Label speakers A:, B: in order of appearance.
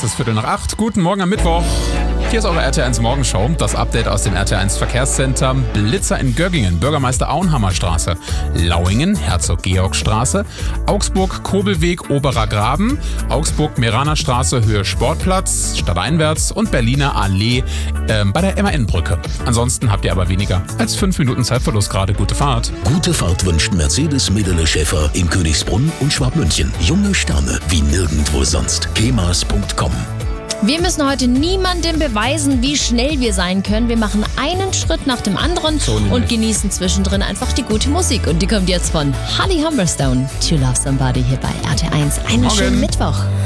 A: Es ist 7:45. Guten Morgen am Mittwoch. Hier ist eure RT1 Morgenshow. Das Update aus dem RT1 Verkehrscenter. Blitzer in Göggingen, Bürgermeister Auenhammerstraße. Lauingen, Herzog-Georg-Straße. Augsburg, Kobelweg, Oberer Graben. Augsburg, Meraner-Straße, Höhe Sportplatz, stadteinwärts und Berliner Allee bei der MAN-Brücke. Ansonsten habt ihr aber weniger als 5 Minuten Zeitverlust gerade. Gute Fahrt.
B: Gute Fahrt wünscht Mercedes Medele Schäfer in Königsbrunn und Schwabmünchen. Junge Sterne wie nirgendwo sonst. kemas.com.
C: Wir müssen heute niemandem beweisen, wie schnell wir sein können. Wir machen einen Schritt nach dem anderen und genießen zwischendrin einfach die gute Musik. Und die kommt jetzt von Holly Humberstone, To Love Somebody hier bei RT1. Einen schönen Mittwoch.